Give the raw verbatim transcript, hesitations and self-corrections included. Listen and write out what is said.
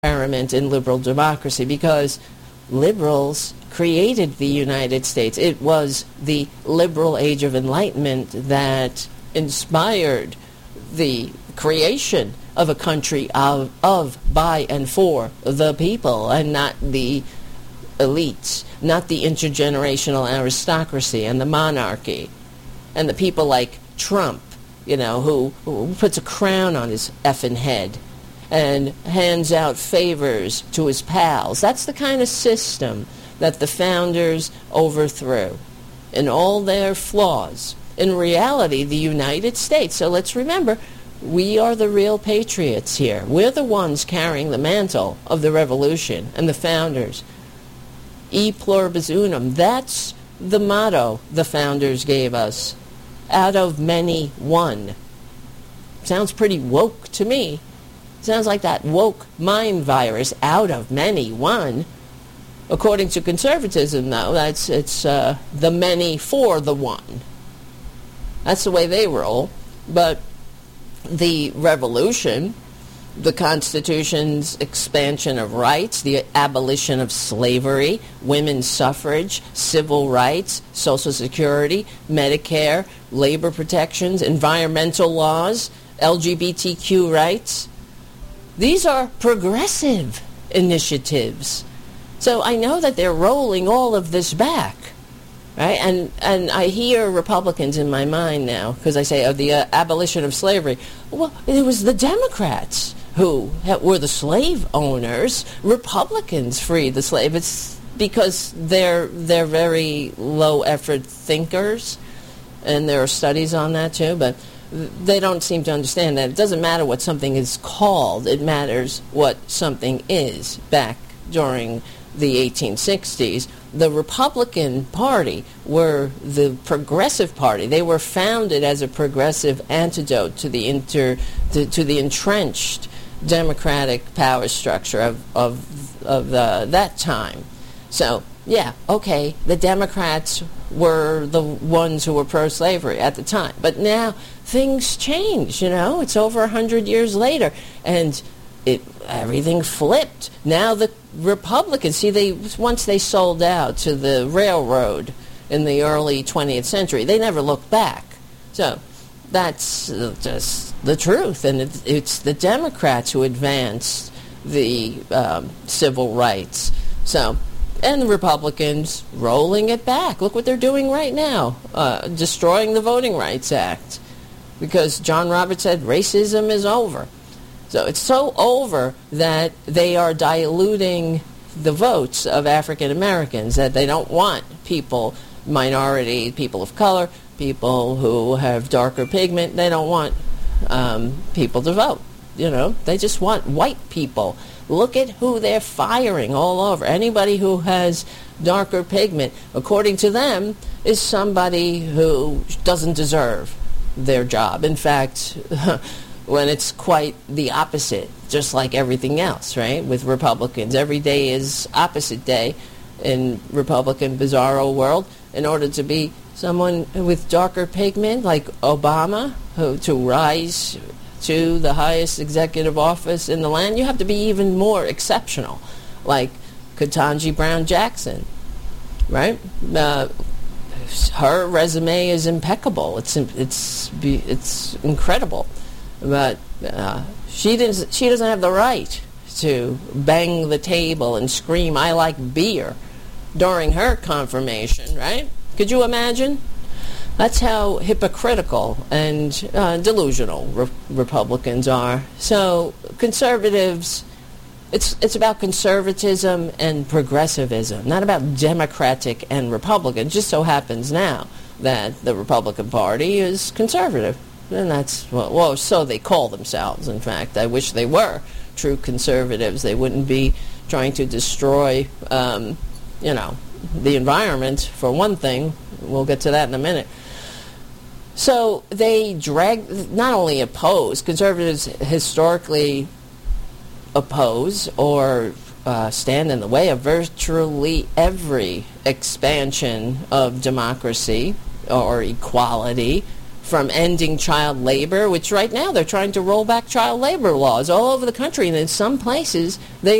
experiment in liberal democracy, because liberals created the United States. It was the liberal age of enlightenment that inspired the creation of a country of, of, by, and for the people, and not the elites, not the intergenerational aristocracy and the monarchy, and the people like Trump, you know, who, who puts a crown on his effing head and hands out favors to his pals. That's the kind of system that the founders overthrew, in all their flaws. In reality, the United States, so let's remember, we are the real patriots here. We're the ones carrying the mantle of the revolution and the founders. E pluribus unum, that's the motto the founders gave us. Out of many, one. Sounds pretty woke to me. Sounds like that woke mind virus, out of many, one. According to conservatism, though, that's it's uh, the many for the one. That's the way they roll. But the revolution, the Constitution's expansion of rights, the abolition of slavery, women's suffrage, civil rights, Social Security, Medicare, labor protections, environmental laws, L G B T Q rights, these are progressive initiatives. So I know that they're rolling all of this back, right? And and I hear Republicans in my mind now, because I say, oh, the uh, abolition of slavery. Well, it was the Democrats who were the slave owners. Republicans freed the slave. It's because they're they're very low effort thinkers, and there are studies on that too, but they don't seem to understand that it doesn't matter what something is called, it matters what something is. Back during the eighteen sixties, the Republican Party were the progressive party. They were founded as a progressive antidote to the inter to, to the entrenched democratic power structure of of of the, that time. So yeah, okay, the Democrats were the ones who were pro-slavery at the time, but now things change. You know, it's over a hundred years later, and it everything flipped. Now the Republicans, see, they once they sold out to the railroad in the early twentieth century, they never looked back. So that's just the truth, and it, it's the Democrats who advanced the um, civil rights. So, and the Republicans rolling it back. Look what they're doing right now, uh, destroying the Voting Rights Act, because John Roberts said racism is over. So it's so over that they are diluting the votes of African Americans, that they don't want people, minority, people of color, people who have darker pigment, they don't want um, people to vote. You know, they just want white people. Look at who they're firing all over. Anybody who has darker pigment, according to them, is somebody who doesn't deserve their job. In fact, when it's quite the opposite, just like everything else, right? With Republicans, every day is opposite day in Republican bizarro world. In order to be someone with darker pigment, like Obama, who to rise to the highest executive office in the land, you have to be even more exceptional, like Ketanji Brown Jackson, right? Uh, her resume is impeccable. It's it's it's incredible. But uh, she doesn't. She doesn't have the right to bang the table and scream, "I like beer," during her confirmation. Right? Could you imagine? That's how hypocritical and uh, delusional re- Republicans are. So conservatives, it's it's about conservatism and progressivism, not about Democratic and Republican. Just so happens now that the Republican Party is conservative. And that's, well, well, so they call themselves, in fact. I wish they were true conservatives. They wouldn't be trying to destroy, um, you know, the environment, for one thing. We'll get to that in a minute. So they drag, not only oppose, conservatives historically oppose or uh, stand in the way of virtually every expansion of democracy or equality from ending child labor, which right now they're trying to roll back child labor laws all over the country, and in some places they